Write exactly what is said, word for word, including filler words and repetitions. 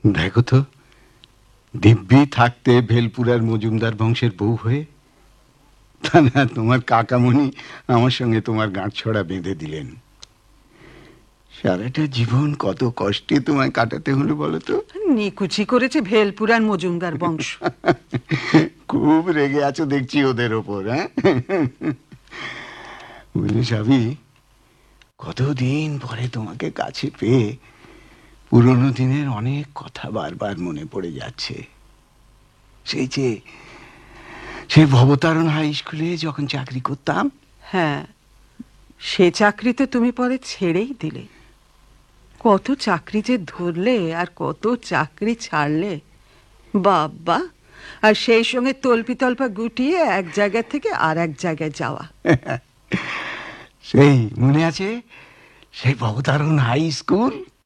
দেখো তো, দিব্যি থাকতে ভেলপুরার মজুমদার বংশের বউ হয়ে, তা না তোমার কাকামণি আমার সঙ্গে তোমার গাঁটছড়া বেঁধে দিলেন। সারাটা জীবন কত কষ্টে তোমায় কাটাতে হলো বলো তো। নিকুচি করেছে ভেলপুরার মজুমদার বংশ। খুব রেগে আছো দেখছি ওদের ওপর। হ্যাঁ, বুঝলি সাবি, কতদিন পরে তোমাকে কাছে পেয়ে পুরনো দিনের অনেক কথা বারবার মনে পড়ে যাচ্ছে। সেই যে সেই ভবতারণ হাই স্কুলে যখন চাকরি করতাম। হ্যাঁ, সে চাকরি তো তুমি পরে ছেড়েই দিলে। কত চাকরি যে ধরলে আর কত চাকরি ছাড়লে বাবা। আর সেই সঙ্গে তল্পি তল্পা গুটিয়ে এক জায়গা থেকে আর এক জায়গায় যাওয়া। সেই মনে আছে সেই ভবতারণ হাই স্কুল?